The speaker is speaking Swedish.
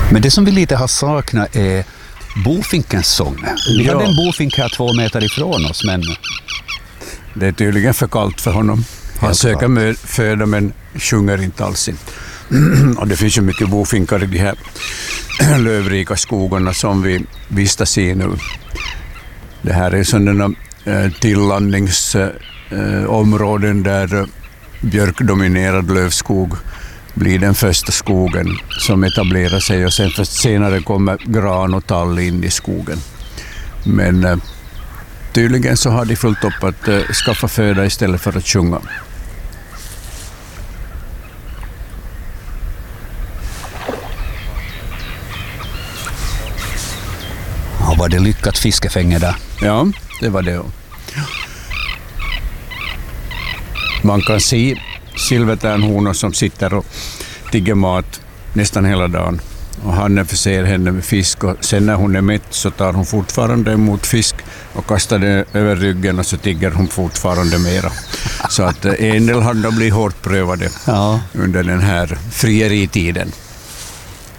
Men det som vi lite har saknat är bofinkens sång. Vi hade en bofink här 2 meter ifrån oss, men det är tydligen för kallt för honom. Han söker föda men sjunger inte alls. Och det finns ju mycket bofinkar i de här lövrika skogarna som vi vistas i nu. Det här är sådana tillandningsområden där björkdominerad lövskog blir den första skogen som etablerar sig, och sen först senare kommer gran och tall in i skogen. Men tydligen så har de fullt upp att skaffa föda istället för att sjunga. ja, var det lyckat fiskefänge där? Ja, det var det. Man kan se silvertärnhonor som sitter och tigger mat nästan hela dagen. Och hannen förser henne med fisk, och sen när hon är mätt så tar hon fortfarande emot fisk och kastar den över ryggen, och så tigger hon fortfarande mera. Så att en del har blivit hårt prövade under den här frieritiden.